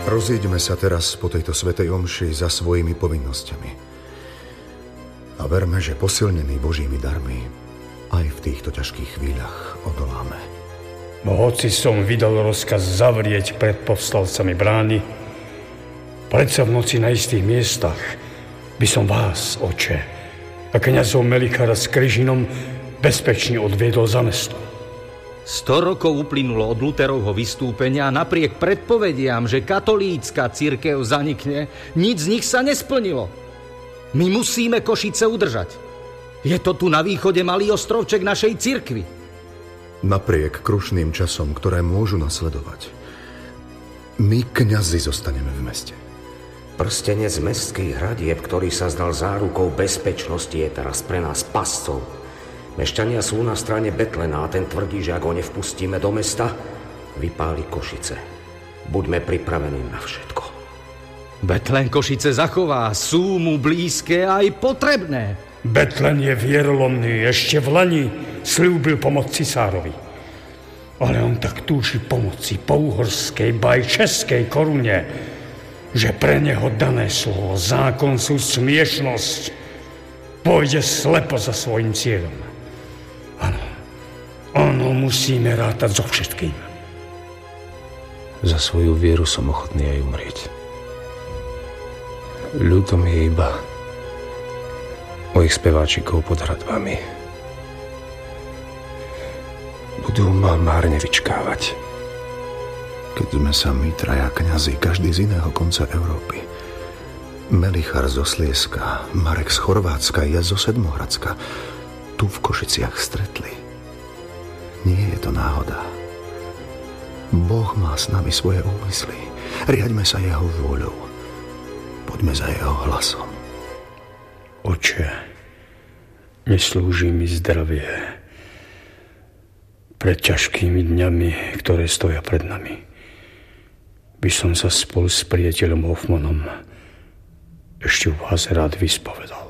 Rozíďme sa teraz po tejto svätej omši za svojimi povinnosťami. A verme, že posilnení Božími darmi aj v týchto ťažkých chvíľach odoláme. Hoci som vydal rozkaz zavrieť pred povstalcami brány, predsa v noci na istých miestach by som vás, oče, a kňazov Melichara s Kryžinom bezpečne odviedol za mesto. 100 rokov uplynulo od Luterovho vystúpenia a napriek predpovediam, že katolícka cirkev zanikne, nič z nich sa nesplnilo. My musíme Košice udržať. Je to tu na východe malý ostrovček našej cirkvi. Napriek krušným časom, ktoré môžu nasledovať, my kňazi zostaneme v meste. Prstenec mestských hradieb, ktorý sa zdal zárukou bezpečnosti, je teraz pre nás pascov. Mešťania sú na strane Betlena a ten tvrdí, že ak ho nevpustíme do mesta, vypáli Košice. Buďme pripravení na všetko. Betlen Košice zachová, sú mu blízke a aj potrebné. Betlen je vierolomný, ešte v lani sľúbil pomoc cisárovi. Ale on tak túži pomoci po uhorskej, ba aj českej korune, že pre neho dané slovo, zákon sú smiešnosť, pôjde slepo za svojím cieľom. Áno, musíme rátať so všetkým. Za svoju vieru som ochotný aj umrieť. Ľúto mi je iba mojich speváčikov pod hradbami. Budú ma márne vyčkávať. Keď sme sa my traja kňazi, každý z iného konca Európy, Melichar zo Slieska, Marek z Chorvátska, ja zo Sedmohradska, tu v Košiciach stretli. Nie je to náhoda. Boh má s nami svoje úmysly. Riaďme sa jeho vôľou. Poďme za jeho hlasom. Oče, neslúži mi zdravie pred ťažkými dňami, ktoré stoja pred nami. By som sa spolu s priateľom Hoffmanom ešte u vás rád vyspovedal.